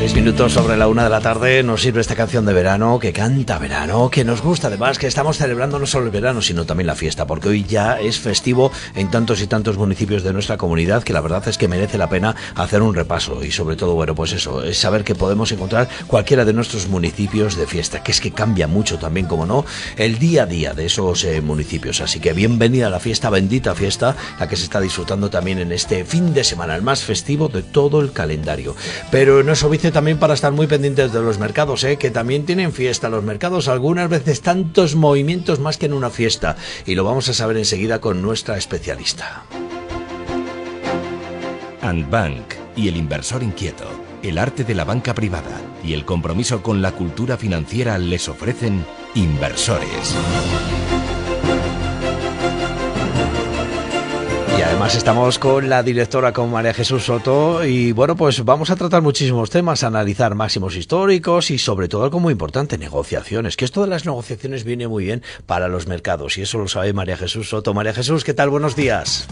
6 minutos sobre la 1 de la tarde nos sirve esta canción de verano, que canta verano, que nos gusta además, que estamos celebrando no solo el verano, sino también la fiesta, porque hoy ya es festivo en tantos y tantos municipios de nuestra comunidad, que la verdad es que merece la pena hacer un repaso y sobre todo, bueno, pues eso, es saber que podemos encontrar cualquiera de nuestros municipios de fiesta, que es que cambia mucho también, como no, el día a día de esos municipios. Así que bienvenida a la fiesta, bendita fiesta, la que se está disfrutando también en este fin de semana, el más festivo de todo el calendario. Pero no es obvio también para estar muy pendientes de los mercados, que también tienen fiesta los mercados, algunas veces tantos movimientos más que en una fiesta, y lo vamos a saber enseguida con nuestra especialista. Andbank y el inversor inquieto, el arte de la banca privada y el compromiso con la cultura financiera les ofrecen Inversores. Y además estamos con la directora, con María Jesús Soto, y bueno, pues vamos a tratar muchísimos temas, a analizar máximos históricos y sobre todo, algo muy importante, negociaciones, que esto de las negociaciones viene muy bien para los mercados y eso lo sabe María Jesús Soto. María Jesús, ¿qué tal? Buenos días.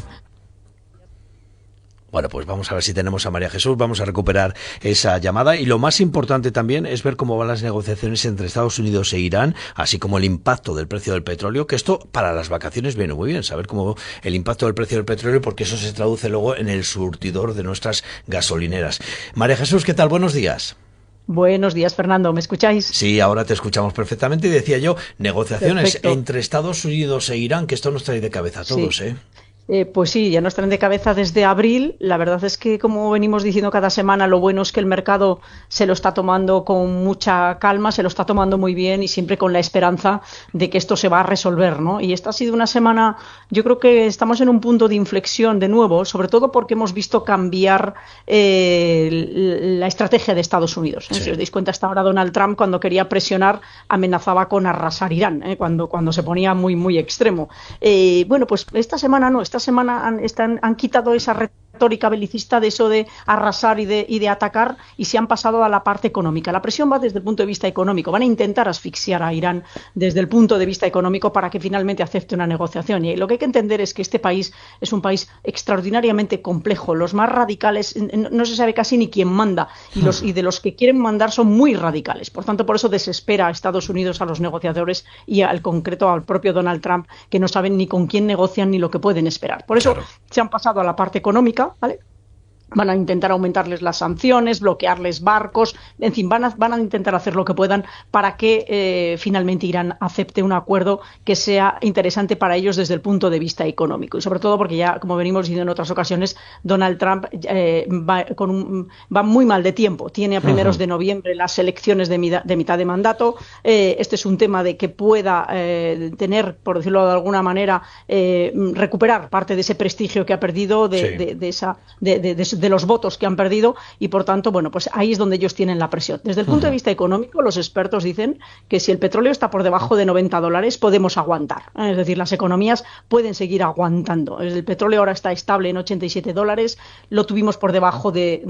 Bueno, pues vamos a ver si tenemos a María Jesús, vamos a recuperar esa llamada y lo más importante también es ver cómo van las negociaciones entre Estados Unidos e Irán, así como el impacto del precio del petróleo, que esto para las vacaciones viene muy bien, saber cómo el impacto del precio del petróleo, porque eso se traduce luego en el surtidor de nuestras gasolineras. María Jesús, ¿qué tal? Buenos días. Buenos días, Fernando, ¿me escucháis? Sí, ahora te escuchamos perfectamente y decía yo, negociaciones Perfecto. entre Estados Unidos e Irán, que esto nos trae de cabeza a todos, Sí. Pues sí, ya nos traen de cabeza desde abril. La verdad es que, como venimos diciendo cada semana, lo bueno es que el mercado se lo está tomando con mucha calma, se lo está tomando muy bien y siempre con la esperanza de que esto se va a resolver, ¿no? Y esta ha sido una semana, yo creo que estamos en un punto de inflexión de nuevo, sobre todo porque hemos visto cambiar la estrategia de Estados Unidos. Sí. Si os dais cuenta, hasta ahora Donald Trump, cuando quería presionar, amenazaba con arrasar Irán, cuando se ponía muy, muy extremo. Bueno, pues esta semana no. Esta semana han quitado esa retórica belicista de eso de arrasar y de atacar y se han pasado a la parte económica. La presión va desde el punto de vista económico. Van a intentar asfixiar a Irán desde el punto de vista económico para que finalmente acepte una negociación. Y lo que hay que entender es que este país es un país extraordinariamente complejo. Los más radicales, no se sabe casi ni quién manda y de los que quieren mandar son muy radicales. Por tanto, por eso desespera a Estados Unidos, a los negociadores y al concreto al propio Donald Trump, que no saben ni con quién negocian ni lo que pueden esperar. Por eso se han pasado a la parte económica, ¿vale? Van a intentar aumentarles las sanciones, bloquearles barcos, en fin, van a intentar hacer lo que puedan para que finalmente Irán acepte un acuerdo que sea interesante para ellos desde el punto de vista económico. Y sobre todo porque ya, como venimos diciendo en otras ocasiones, Donald Trump va muy mal de tiempo. Tiene a primeros de noviembre las elecciones de mitad de mandato. Este es un tema de que pueda tener, por decirlo de alguna manera, recuperar parte de ese prestigio que ha perdido, de los votos que han perdido y por tanto, bueno, pues ahí es donde ellos tienen la presión. Desde el punto de vista económico, los expertos dicen que si el petróleo está por debajo de $90 podemos aguantar, es decir, las economías pueden seguir aguantando. El petróleo ahora está estable en $87, lo tuvimos por debajo de